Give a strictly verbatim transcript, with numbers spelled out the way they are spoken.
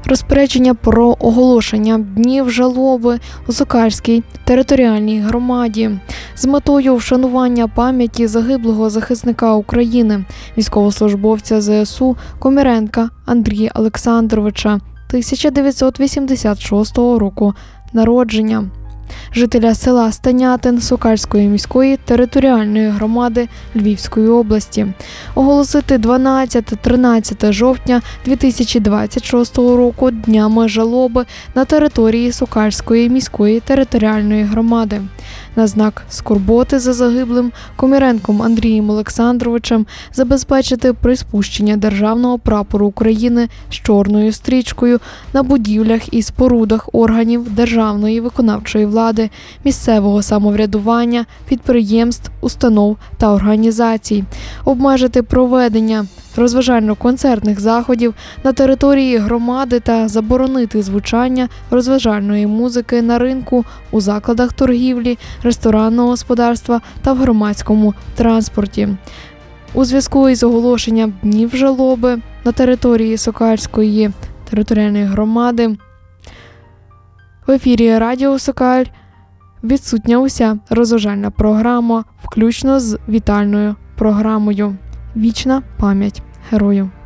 Розпорядження про оголошення днів жалоби у Сокальській територіальній громаді з метою вшанування пам'яті загиблого захисника України, військовослужбовця зе ес у Коміренка Андрія Олександровича, тисяча дев'ятсот вісімдесят шостого року народження, жителя села Станятин Сокальської міської територіальної громади Львівської області, оголосити дванадцяте-тринадцяте жовтня дві тисячі двадцять шостого року днями жалоби на території Сокальської міської територіальної громади. На знак скорботи за загиблим Коміренком Андрієм Олександровичем забезпечити приспущення державного прапору України з чорною стрічкою на будівлях і спорудах органів державної виконавчої влади, місцевого самоврядування, підприємств, установ та організацій, обмежити проведення розважально-концертних заходів на території громади та заборонити звучання розважальної музики на ринку, у закладах торгівлі, ресторанного господарства та в громадському транспорті. У зв'язку із оголошенням днів жалоби на території Сокальської територіальної громади в ефірі Радіо Сокаль відсутня уся розважальна програма, включно з вітальною програмою. Вічна пам'ять герою.